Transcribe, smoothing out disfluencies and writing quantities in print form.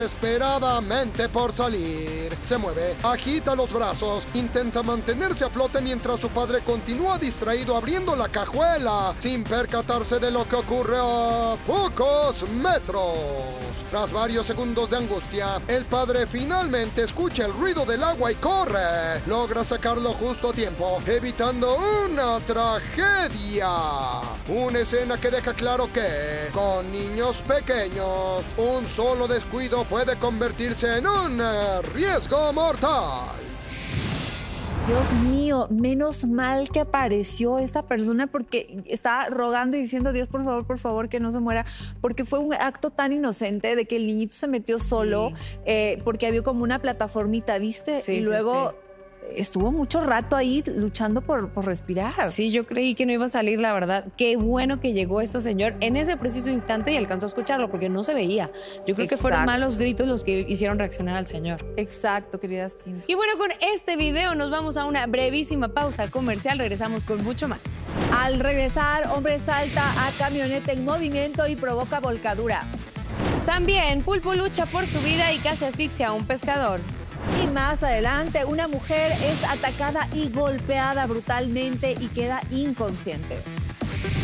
desesperadamente por salir. Se mueve, agita los brazos, intenta mantenerse a flote mientras su padre continúa distraído abriendo la cajuela, sin percatarse de lo que ocurre a pocos metros. Tras varios segundos de angustia, el padre finalmente escucha el ruido del agua y corre. Logra sacarlo justo a tiempo, evitando una tragedia. Una escena que deja claro que, con niños pequeños, un solo descuido puede convertirse en un riesgo mortal. Dios mío, menos mal que apareció esta persona porque estaba rogando y diciendo, Dios, por favor, que no se muera, porque fue un acto tan inocente de que el niñito se metió solo, porque había como una plataformita, ¿viste? Sí, y luego sí. estuvo mucho rato ahí luchando por respirar. Sí, yo creí que no iba a salir, la verdad. Qué bueno que llegó este señor en ese preciso instante y alcanzó a escucharlo porque no se veía. Yo creo que fueron más los gritos los que hicieron reaccionar al señor. Exacto, querida Cindy. Y bueno, con este video nos vamos a una brevísima pausa comercial. Regresamos con mucho más. Al regresar, hombre salta a camioneta en movimiento y provoca volcadura. También, Pulpo lucha por su vida y casi asfixia a un pescador. Y más adelante, una mujer es atacada y golpeada brutalmente y queda inconsciente.